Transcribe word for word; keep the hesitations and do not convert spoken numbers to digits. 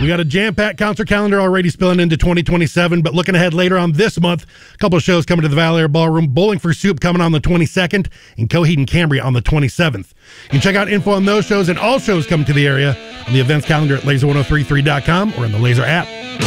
We got a jam-packed concert calendar already spilling into twenty twenty-seven, but looking ahead later on this month, a couple of shows coming to the Valley Air Ballroom. Bowling for Soup coming on the twenty-second, and Coheed and Cambria on the twenty-seventh. You can check out info on those shows and all shows coming to the area on the events calendar at laser ten thirty-three dot com or in the Laser app.